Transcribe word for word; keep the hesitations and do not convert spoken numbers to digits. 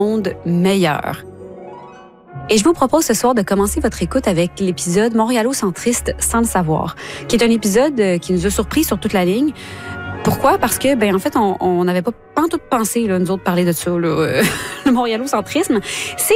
monde meilleur. Et je vous propose ce soir de commencer votre écoute avec l'épisode Montréalocentriste sans le savoir, qui est un épisode qui nous a surpris sur toute la ligne. Pourquoi? Parce que, ben en fait, on n'avait pas pantoute pensé, là, nous autres, parler de ça, là, le montréalocentrisme. C'est